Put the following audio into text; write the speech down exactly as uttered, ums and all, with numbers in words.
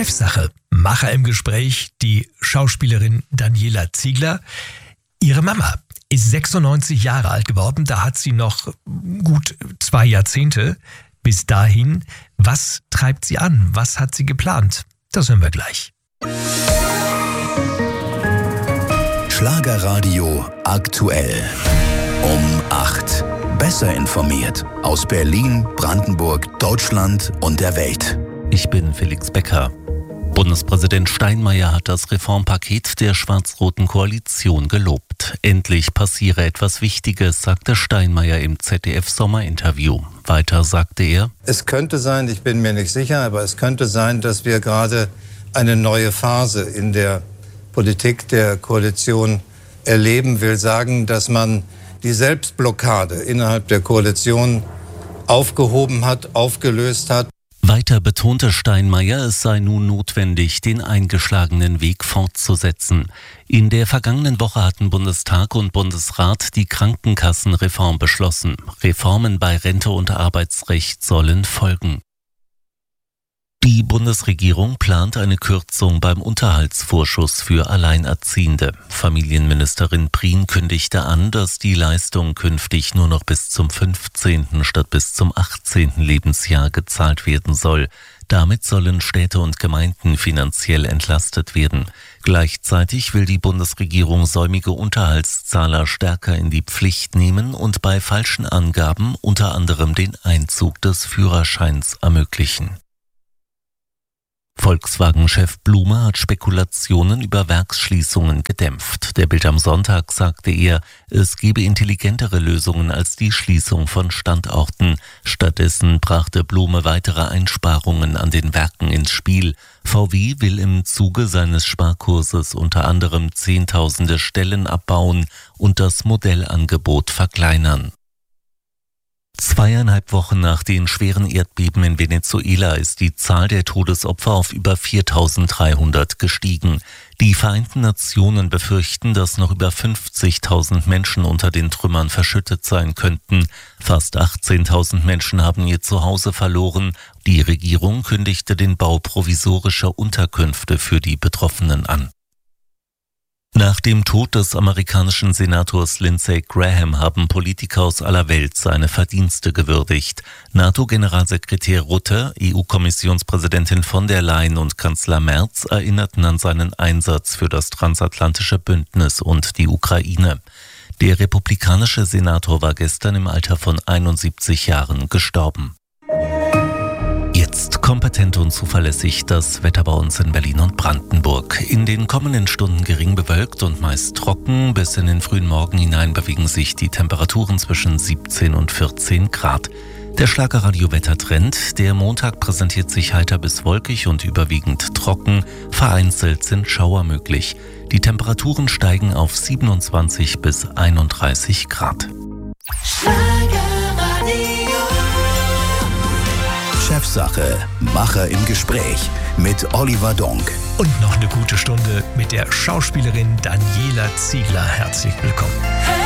Chefsache, Macher im Gespräch, die Schauspielerin Daniela Ziegler. Ihre Mama ist sechsundneunzig Jahre alt geworden, da hat sie noch gut zwei Jahrzehnte bis dahin. Was treibt sie an? Was hat sie geplant? Das hören wir gleich. Schlagerradio aktuell. Um acht. Besser informiert aus Berlin, Brandenburg, Deutschland und der Welt. Ich bin Felix Becker. Bundespräsident Steinmeier hat das Reformpaket der schwarz-roten Koalition gelobt. Endlich passiere etwas Wichtiges, sagte Steinmeier im Z D F-Sommerinterview. Weiter sagte er: Es könnte sein, ich bin mir nicht sicher, aber es könnte sein, dass wir gerade eine neue Phase in der Politik der Koalition erleben. Will sagen, dass man die Selbstblockade innerhalb der Koalition aufgehoben hat, aufgelöst hat. Weiter betonte Steinmeier, es sei nun notwendig, den eingeschlagenen Weg fortzusetzen. In der vergangenen Woche hatten Bundestag und Bundesrat die Krankenkassenreform beschlossen. Reformen bei Rente und Arbeitsrecht sollen folgen. Die Bundesregierung plant eine Kürzung beim Unterhaltsvorschuss für Alleinerziehende. Familienministerin Prien kündigte an, dass die Leistung künftig nur noch bis zum fünfzehnten statt bis zum achtzehnten Lebensjahr gezahlt werden soll. Damit sollen Städte und Gemeinden finanziell entlastet werden. Gleichzeitig will die Bundesregierung säumige Unterhaltszahler stärker in die Pflicht nehmen und bei falschen Angaben unter anderem den Einzug des Führerscheins ermöglichen. Volkswagen-Chef Blume hat Spekulationen über Werksschließungen gedämpft. Der Bild am Sonntag sagte er, es gebe intelligentere Lösungen als die Schließung von Standorten. Stattdessen brachte Blume weitere Einsparungen an den Werken ins Spiel. V W will im Zuge seines Sparkurses unter anderem Zehntausende Stellen abbauen und das Modellangebot verkleinern. Zweieinhalb Wochen nach den schweren Erdbeben in Venezuela ist die Zahl der Todesopfer auf über viertausenddreihundert gestiegen. Die Vereinten Nationen befürchten, dass noch über fünfzigtausend Menschen unter den Trümmern verschüttet sein könnten. Fast achtzehntausend Menschen haben ihr Zuhause verloren. Die Regierung kündigte den Bau provisorischer Unterkünfte für die Betroffenen an. Nach dem Tod des amerikanischen Senators Lindsey Graham haben Politiker aus aller Welt seine Verdienste gewürdigt. NATO-Generalsekretär Rutte, E U-Kommissionspräsidentin von der Leyen und Kanzler Merz erinnerten an seinen Einsatz für das transatlantische Bündnis und die Ukraine. Der republikanische Senator war gestern im Alter von einundsiebzig Jahren gestorben. Jetzt kompetent und zuverlässig das Wetter bei uns in Berlin und Brandenburg. In den kommenden Stunden gering bewölkt und meist trocken. Bis in den frühen Morgen hinein bewegen sich die Temperaturen zwischen siebzehn und vierzehn Grad. Der Schlagerradio-Wettertrend. Der Montag präsentiert sich heiter bis wolkig und überwiegend trocken. Vereinzelt sind Schauer möglich. Die Temperaturen steigen auf siebenundzwanzig bis einunddreißig Grad. Chefsache, Macher im Gespräch mit Oliver Donk. Und noch eine gute Stunde mit der Schauspielerin Daniela Ziegler. Herzlich willkommen.